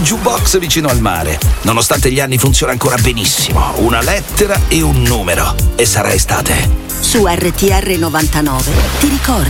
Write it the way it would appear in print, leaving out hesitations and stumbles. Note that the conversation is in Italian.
jukebox vicino al mare. Nonostante gli anni funziona ancora benissimo. Una lettera e un numero. E sarà estate. Su RTR 99 ti ricordi